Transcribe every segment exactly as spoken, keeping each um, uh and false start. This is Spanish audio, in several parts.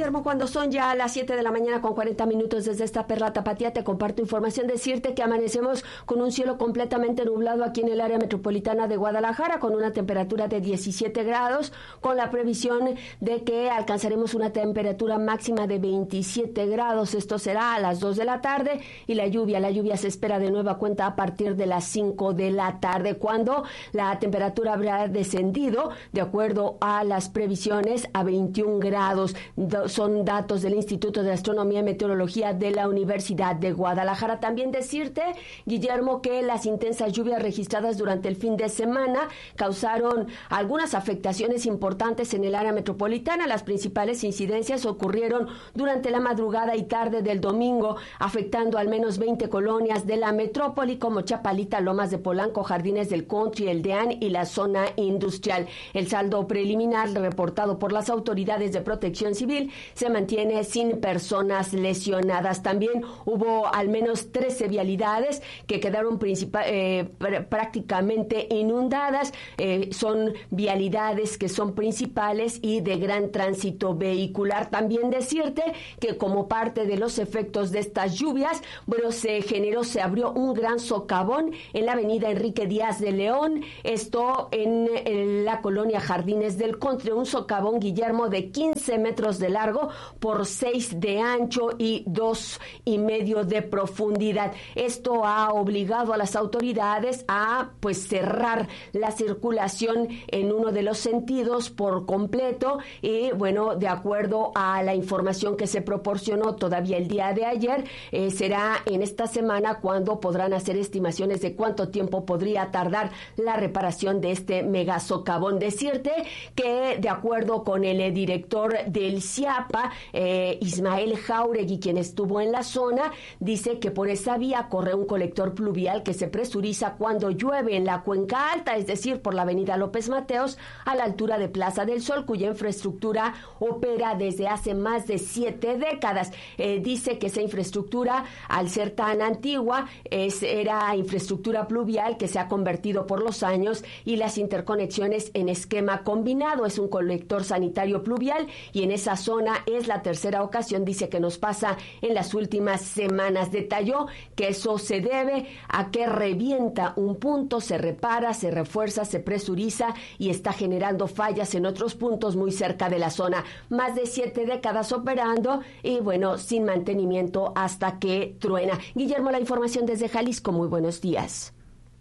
Guillermo, cuando son ya las siete de la mañana con cuarenta minutos desde esta Perla Tapatía, te comparto información, decirte que amanecemos con un cielo completamente nublado aquí en el área metropolitana de Guadalajara, con una temperatura de diecisiete grados, con la previsión de que alcanzaremos una temperatura máxima de veintisiete grados. Esto será a las dos de la tarde, y la lluvia, la lluvia se espera de nueva cuenta a partir de las cinco de la tarde, cuando la temperatura habrá descendido, de acuerdo a las previsiones, a veintiún grados. Son datos del Instituto de Astronomía y Meteorología de la Universidad de Guadalajara. También decirte, Guillermo, que las intensas lluvias registradas durante el fin de semana causaron algunas afectaciones importantes en el área metropolitana. Las principales incidencias ocurrieron durante la madrugada y tarde del domingo, afectando al menos veinte colonias de la metrópoli, como Chapalita, Lomas de Polanco, Jardines del Country, El Deán y la zona industrial. El saldo preliminar reportado por las autoridades de Protección Civil se mantiene sin personas lesionadas. También hubo al menos trece vialidades que quedaron principal, eh, pr- prácticamente inundadas. Eh, son vialidades que son principales y de gran tránsito vehicular. También decirte que como parte de los efectos de estas lluvias, bueno, se generó, se abrió un gran socavón en la avenida Enrique Díaz de León, esto en, en la colonia Jardines del Country, un socavón, Guillermo, de quince metros de largo por seis de ancho y dos y medio de profundidad. Esto ha obligado a las autoridades a pues cerrar la circulación en uno de los sentidos por completo, y bueno, de acuerdo a la información que se proporcionó todavía el día de ayer, eh, será en esta semana cuando podrán hacer estimaciones de cuánto tiempo podría tardar la reparación de este mega socavón. Decirte que de acuerdo con el director del CIAPA, eh, Ismael Jauregui, quien estuvo en la zona, dice que por esa vía corre un colector pluvial que se presuriza cuando llueve en la cuenca alta, es decir, por la avenida López Mateos a la altura de Plaza del Sol, cuya infraestructura opera desde hace más de siete décadas. Eh, dice que esa infraestructura, al ser tan antigua, es, era infraestructura pluvial que se ha convertido por los años y las interconexiones en esquema combinado. Es un colector sanitario pluvial y en esa zona es la tercera ocasión, dice, que nos pasa en las últimas semanas. Detalló que eso se debe a que revienta un punto, se repara, se refuerza, se presuriza y está generando fallas en otros puntos muy cerca de la zona. Más de siete décadas operando y bueno, sin mantenimiento hasta que truena. Guillermo, la información desde Jalisco. Muy buenos días.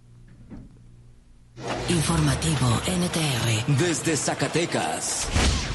Informativo N T R desde Zacatecas.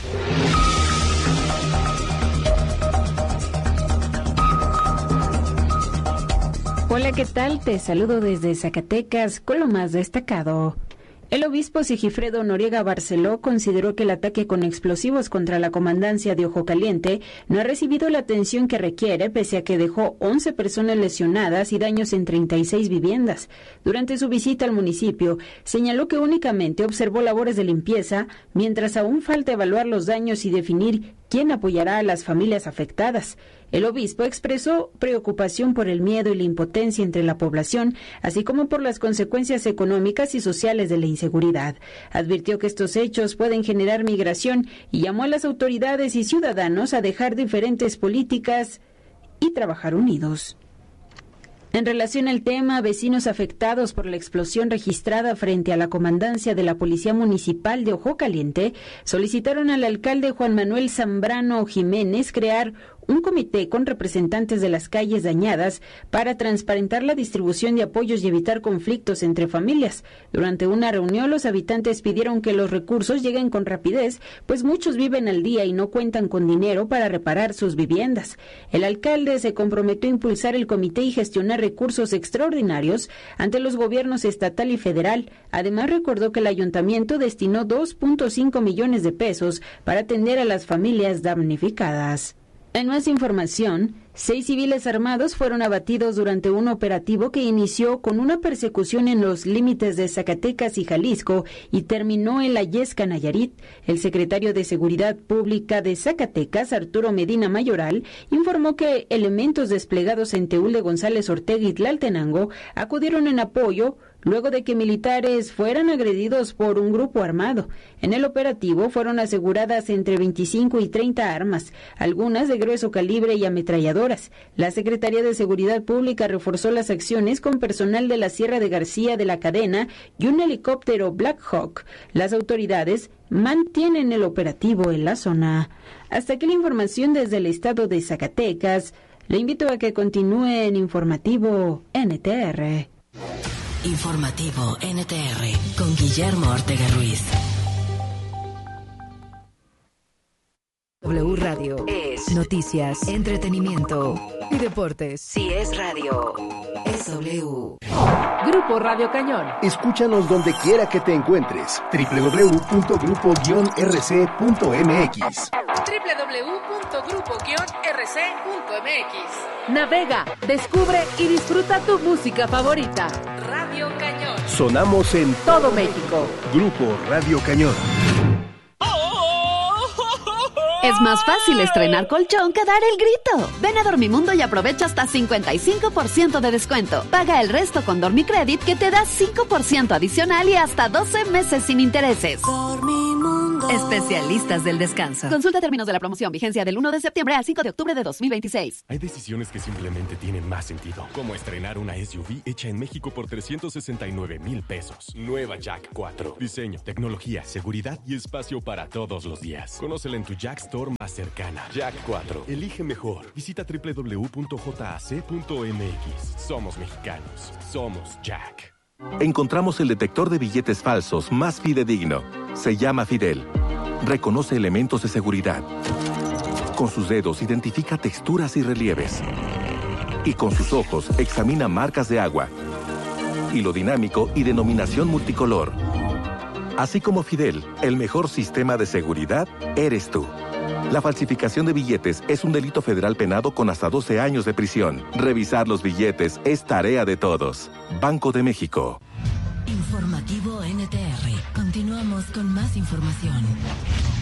Hola, ¿qué tal? Te saludo desde Zacatecas con lo más destacado. El obispo Sigifredo Noriega Barceló consideró que el ataque con explosivos contra la comandancia de Ojo Caliente no ha recibido la atención que requiere, pese a que dejó once personas lesionadas y daños en treinta y seis viviendas. Durante su visita al municipio, señaló que únicamente observó labores de limpieza, mientras aún falta evaluar los daños y definir quién apoyará a las familias afectadas. El obispo expresó preocupación por el miedo y la impotencia entre la población, así como por las consecuencias económicas y sociales de la inseguridad. Advirtió que estos hechos pueden generar migración y llamó a las autoridades y ciudadanos a dejar diferentes políticas y trabajar unidos. En relación al tema, vecinos afectados por la explosión registrada frente a la comandancia de la Policía Municipal de Ojo Caliente solicitaron al alcalde Juan Manuel Zambrano Jiménez crear un comité con representantes de las calles dañadas para transparentar la distribución de apoyos y evitar conflictos entre familias. Durante una reunión, los habitantes pidieron que los recursos lleguen con rapidez, pues muchos viven al día y no cuentan con dinero para reparar sus viviendas. El alcalde se comprometió a impulsar el comité y gestionar recursos extraordinarios ante los gobiernos estatal y federal. Además, recordó que el ayuntamiento destinó dos punto cinco millones de pesos para atender a las familias damnificadas. En más información, seis civiles armados fueron abatidos durante un operativo que inició con una persecución en los límites de Zacatecas y Jalisco y terminó en la Yesca, Nayarit. El secretario de Seguridad Pública de Zacatecas, Arturo Medina Mayoral, informó que elementos desplegados en Teúl de González Ortega y Tlaltenango acudieron en apoyo luego de que militares fueran agredidos por un grupo armado. En el operativo fueron aseguradas entre veinticinco y treinta armas, algunas de grueso calibre y ametralladoras. La Secretaría de Seguridad Pública reforzó las acciones con personal de la Sierra de García de la Cadena y un helicóptero Black Hawk. Las autoridades mantienen el operativo en la zona. Hasta aquí la información desde el estado de Zacatecas. Le invito a que continúe en Informativo N T R. Informativo N T R con Guillermo Ortega Ruiz. W Radio es noticias, entretenimiento y deportes. Si es radio, es W. Grupo Radio Cañón. Escúchanos donde quiera que te encuentres. doble u doble u doble u punto grupo guion r c punto m x. doble u doble u doble u punto grupo guion r c punto m x. Navega, descubre y disfruta tu música favorita. Radio Cañón. Sonamos en todo México. Grupo Radio Cañón. Es más fácil estrenar colchón que dar el grito. Ven a Dormimundo y aprovecha hasta cincuenta y cinco por ciento de descuento. Paga el resto con Dormicredit que te da cinco por ciento adicional y hasta doce meses sin intereses. Dormimundo. Especialistas del descanso. Consulta términos de la promoción. Vigencia del uno de septiembre al cinco de octubre de dos mil veintiséis. Hay decisiones que simplemente tienen más sentido. Como estrenar una S U V hecha en México por trescientos sesenta y nueve mil pesos. Nueva Jack cuatro. Diseño, tecnología, seguridad y espacio para todos los días. Conócela en tu Jack Store más cercana. Jack cuatro. Elige mejor. Visita doble u doble u doble u punto j a c punto m x. Somos mexicanos. Somos Jack. Encontramos el detector de billetes falsos más fidedigno. Se llama Fidel. Reconoce elementos de seguridad. Con sus dedos identifica texturas y relieves. Y con sus ojos examina marcas de agua. Hilo dinámico y denominación multicolor. Así como Fidel, el mejor sistema de seguridad eres tú. La falsificación de billetes es un delito federal penado con hasta doce años de prisión. Revisar los billetes es tarea de todos. Banco de México. Informativo N T R. Continuamos con más información.